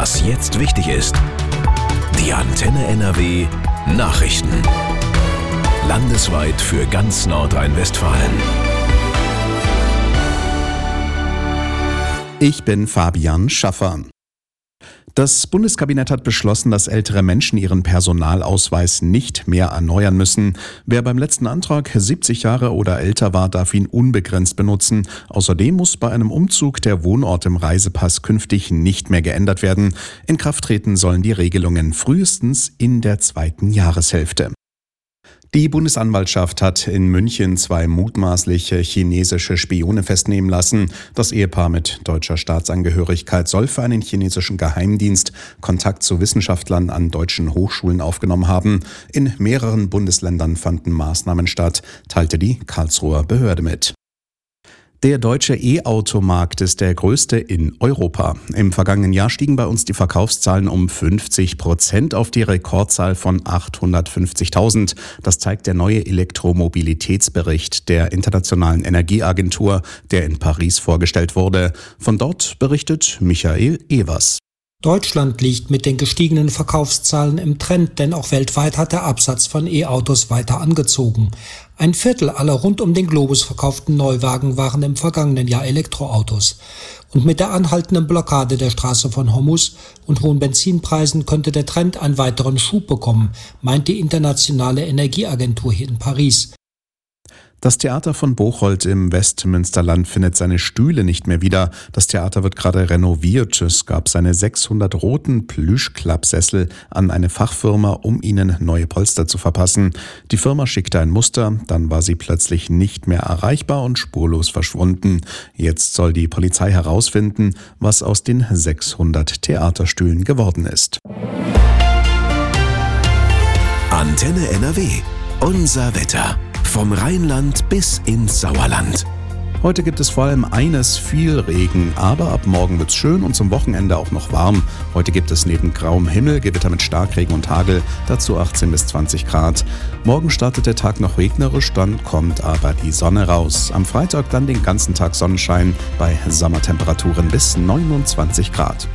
Was jetzt wichtig ist. Die Antenne NRW Nachrichten. Landesweit für ganz Nordrhein-Westfalen. Ich bin Fabian Schaffer. Das Bundeskabinett hat beschlossen, dass ältere Menschen ihren Personalausweis nicht mehr erneuern müssen. Wer beim letzten Antrag 70 Jahre oder älter war, darf ihn unbegrenzt benutzen. Außerdem muss bei einem Umzug der Wohnort im Reisepass künftig nicht mehr geändert werden. In Kraft treten sollen die Regelungen frühestens in der zweiten Jahreshälfte. Die Bundesanwaltschaft hat in München 2 mutmaßliche chinesische Spione festnehmen lassen. Das Ehepaar mit deutscher Staatsangehörigkeit soll für einen chinesischen Geheimdienst Kontakt zu Wissenschaftlern an deutschen Hochschulen aufgenommen haben. In mehreren Bundesländern fanden Maßnahmen statt, teilte die Karlsruher Behörde mit. Der deutsche E-Auto-Markt ist der größte in Europa. Im vergangenen Jahr stiegen bei uns die Verkaufszahlen um 50% auf die Rekordzahl von 850.000. Das zeigt der neue Elektromobilitätsbericht der Internationalen Energieagentur, der in Paris vorgestellt wurde. Von dort berichtet Michael Evers. Deutschland liegt mit den gestiegenen Verkaufszahlen im Trend, denn auch weltweit hat der Absatz von E-Autos weiter angezogen. 1/4 aller rund um den Globus verkauften Neuwagen waren im vergangenen Jahr Elektroautos. Und mit der anhaltenden Blockade der Straße von Hormuz und hohen Benzinpreisen könnte der Trend einen weiteren Schub bekommen, meint die Internationale Energieagentur hier in Paris. Das Theater von Bocholt im Westmünsterland findet seine Stühle nicht mehr wieder. Das Theater wird gerade renoviert. Es gab seine 600 roten Plüschklappsessel an eine Fachfirma, um ihnen neue Polster zu verpassen. Die Firma schickte ein Muster, dann war sie plötzlich nicht mehr erreichbar und spurlos verschwunden. Jetzt soll die Polizei herausfinden, was aus den 600 Theaterstühlen geworden ist. Antenne NRW. Unser Wetter. Vom Rheinland bis ins Sauerland. Heute gibt es vor allem viel Regen, aber ab morgen wird's schön und zum Wochenende auch noch warm. Heute gibt es neben grauem Himmel Gewitter mit Starkregen und Hagel, dazu 18 bis 20 Grad. Morgen startet der Tag noch regnerisch, dann kommt aber die Sonne raus. Am Freitag dann den ganzen Tag Sonnenschein bei Sommertemperaturen bis 29 Grad.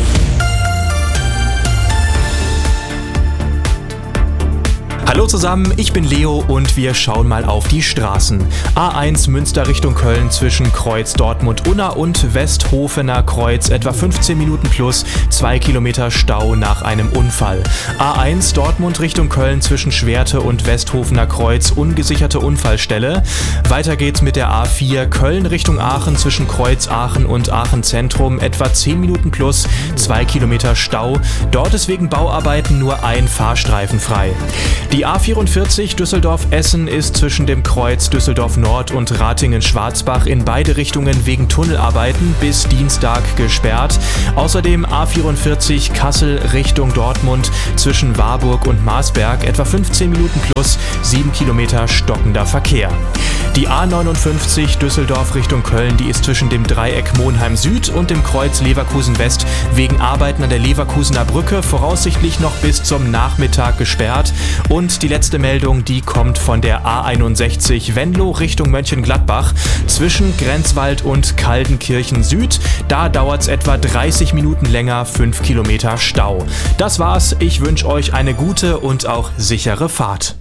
Hallo zusammen, ich bin Leo und wir schauen mal auf die Straßen. A1 Münster Richtung Köln zwischen Kreuz Dortmund-Unna und Westhofener Kreuz etwa 15 Minuten plus 2 Kilometer Stau nach einem Unfall. A1 Dortmund Richtung Köln zwischen Schwerte und Westhofener Kreuz ungesicherte Unfallstelle. Weiter geht's mit der A4 Köln Richtung Aachen zwischen Kreuz Aachen und Aachen Zentrum etwa 10 Minuten plus 2 Kilometer Stau. Dort ist wegen Bauarbeiten nur ein Fahrstreifen frei. Die A44 Düsseldorf-Essen ist zwischen dem Kreuz Düsseldorf-Nord und Ratingen-Schwarzbach in beide Richtungen wegen Tunnelarbeiten bis Dienstag gesperrt. Außerdem A44 Kassel Richtung Dortmund zwischen Warburg und Marsberg etwa 15 Minuten plus 7 Kilometer stockender Verkehr. Die A59 Düsseldorf Richtung Köln, die ist zwischen dem Dreieck Monheim Süd und dem Kreuz Leverkusen West wegen Arbeiten an der Leverkusener Brücke voraussichtlich noch bis zum Nachmittag gesperrt. Und die letzte Meldung, die kommt von der A61 Venlo Richtung Mönchengladbach zwischen Grenzwald und Kaldenkirchen Süd. Da dauert es etwa 30 Minuten länger, 5 Kilometer Stau. Das war's, ich wünsche euch eine gute und auch sichere Fahrt.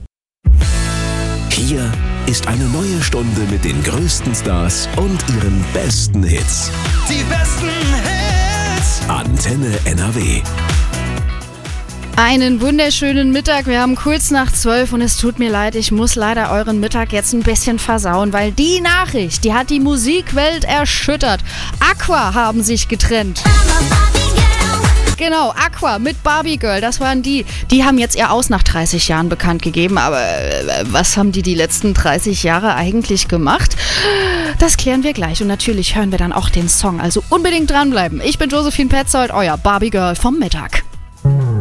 Hier ist eine neue Stunde mit den größten Stars und ihren besten Hits. Die besten Hits. Antenne NRW. Einen wunderschönen Mittag, wir haben kurz nach 12 und es tut mir leid, ich muss leider euren Mittag jetzt ein bisschen versauen, weil die Nachricht, die hat die Musikwelt erschüttert. Aqua haben sich getrennt. Genau, Aqua mit Barbie Girl, das waren die. Die haben jetzt ihr Aus nach 30 Jahren bekannt gegeben, aber was haben die letzten 30 Jahre eigentlich gemacht? Das klären wir gleich und natürlich hören wir dann auch den Song, also unbedingt dranbleiben. Ich bin Josephine Petzold, euer Barbie Girl vom Mittag.